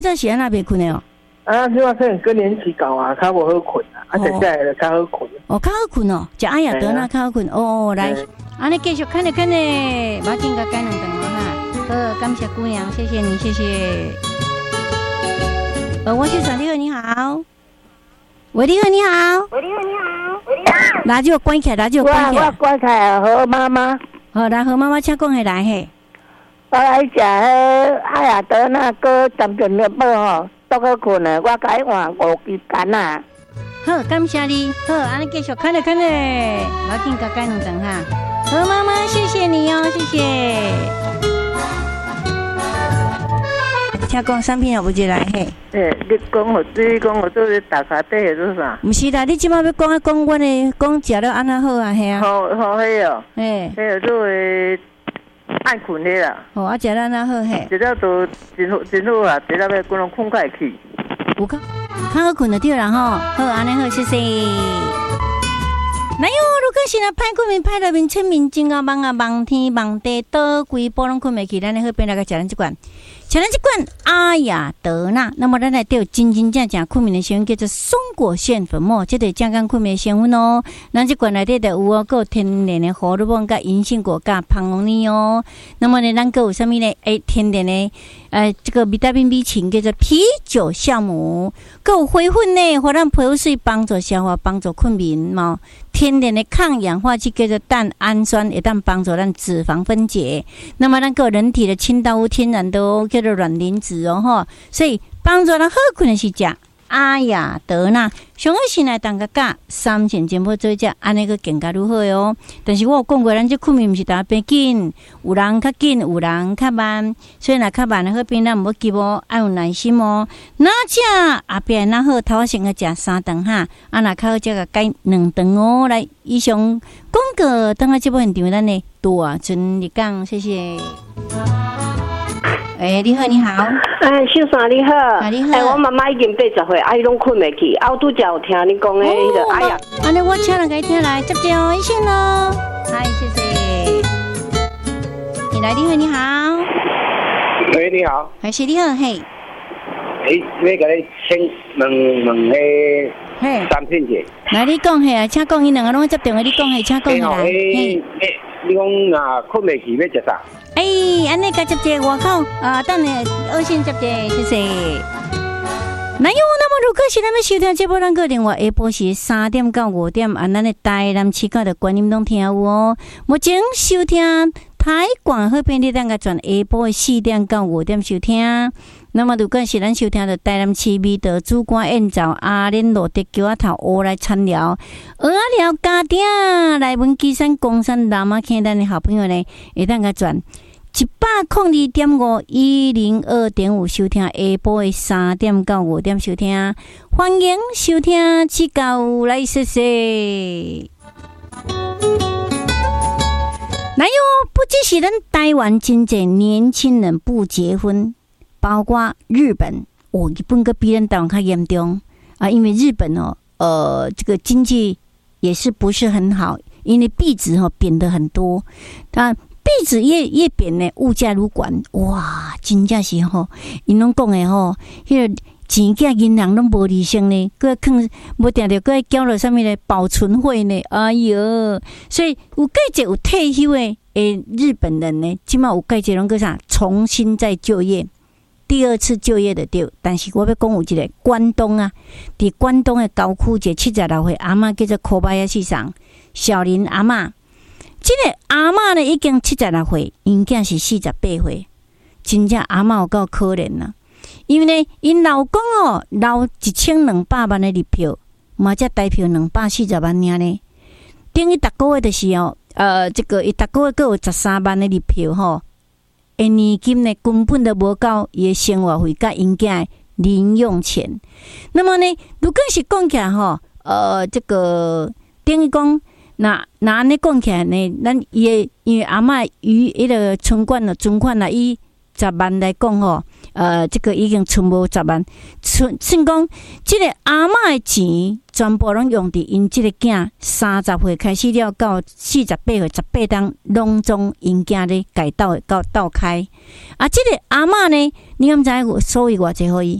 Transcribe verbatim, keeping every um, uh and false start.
这是安那袂困的哦？ 啊，即话可能更年期搞啊，较无好困啊，啊，食起来就较好困。 哦，较好困哦，食阿雅德那较好困哦。来，安尼继续看着看着，马上甲改两顿哦哈。好，感谢姑娘，谢谢你，谢谢。呃，我先生你好，你好。喂，你好，你好。 喂，你好，你好。喂，你好。 垃圾关起来，垃圾关起来。 我我关起来，何妈妈。 好，来何妈妈，请讲下来嘿。 我来食迄阿雅德那个三顿热宝吼，都好困的，我甲伊换五支干啊。 好，感谢你。好，安尼继续看着看着，马上甲改两顿哈。何妈妈，谢谢你哦，谢谢。请讲产品也不进来嘿。 诶，你讲我对讲我做打卡底是做啥？ 唔是啦，你即摆要讲啊，讲阮的讲食了安那好啊，嘿啊。 好好迄哦。 嘿。 迄个做诶爱困迄啦。 哦，啊食了安那好嘿。 食了都真好真好啊，食了要可能困快去。 有较较好困就对啦吼。好，安尼好，谢谢。哪有？如果是若歹困眠，歹到面出面睛啊，梦啊，梦天梦地，倒规波拢困袂去，咱的好变来个食咱即款。吃咱这款阿雅德纳，那么咱来对真真正正困眠的成分叫做松果腺粉末，这个健康困眠的成分哦。咱这款内底的有哦，有天然的荷尔蒙、甲银杏果、甲胖龙尼哦。那么呢，咱个有啥物呢？诶，天然的呃，这个维他命 B 群叫做啤酒酵母，个有灰粉呢，互咱皮肤水帮助消化、帮助困眠嘛。天然的抗氧化剂叫做蛋氨酸，会当帮助咱脂肪分解。那么咱个人体的清道夫天然的哦，叫做卵磷脂哦吼，所以帮助咱好困的是食阿雅德纳，上好是来当个价三千钱要做只，安尼个更加如何哦？但是我有讲过，咱这困眠毋是大变紧，有人较紧，有人较慢，所以若较慢的好变，咱毋要急哦，爱有耐心哦。哪只后壁哪好，头先个食三顿哈，啊若较好则个改两顿哦。来，以上广告等下节目现场咱的大春日讲，谢谢。哎、欸，你好，你好。 哎，秀山你好。 啊，你好。 哎，我妈妈已经八十岁，啊，伊拢困袂去。啊，我拄则有听你讲的迄个，哎呀。 安尼我请人家听来，接电话一线喽。嗨，谢谢。你来，你好，你好。 喂，你好。 还是你好，嘿。 诶，要甲你请问问迄嘿产品者。 来，你讲嘿啊，请讲，伊两个拢接电话，你讲嘿，请讲啦。 嘿，你讲若困袂去要食啥？ 哎，安尼甲接接外口啊，等下二线接接，谢谢。那有，那么如果是咱要收听节目，咱个电话下晡是三点到五点，啊，咱的台南市角的观音拢听有哦。目前收听台广好便利，咱个转下晡的四点到五点收听。那么如果是咱收听的台南市美德主管宴造阿莲路的桥仔头乌来餐寮，蚵仔寮家庭来文基山公山南马坑，咱的好朋友呢，会当个转一百零二点五一零二点五收听下晡的三点到五点收听，欢迎收听指教来谢谢。哪有不只是咱台湾真济年轻人不结婚？包括日本，哦，日本个比咱台湾较严重啊，因为日本哦，呃，这个经济也是不是很好，因为币值哈、哦、贬得很多，但币值越越贬呢，物价如管，哇，真正是吼、哦，因拢讲的吼，迄个钱寄银行拢无利息呢，佮囥无定着佮交了啥物呢保存费呢，哎哟，所以有介济有退休的诶日本人呢，即马有介济拢个啥重新再就业。第二次就业的对，但是我要讲有一个关东啊，伫关东的郊区，一个七十六岁阿嬷叫做柯巴亚市场小林阿嬷，这个阿嬷呢已经七十六岁，因囝是四十八岁，真正阿嬷有够可怜呐、啊。因为呢，因老公哦留一千两百万的日票，嘛才台票两百四十万尔呢。等于逐个月就是哦，呃，这个伊逐个月各有十三万的日票吼。诶，年金呢根本都无够伊诶生活费甲因囝零用钱。那么呢，如果是讲起来吼，呃，这个等于讲，那那安尼讲起来呢，咱伊诶因为阿嬷余迄个存款了存款啦，以十万来讲吼，呃，这个已经存无十万，存算讲，即个阿嬷诶钱全部拢用伫因即个囝三十岁开始了到四十八岁十八当拢总因囝咧改斗到斗开。啊，即个阿嬷呢， 你敢知所以偌济互伊？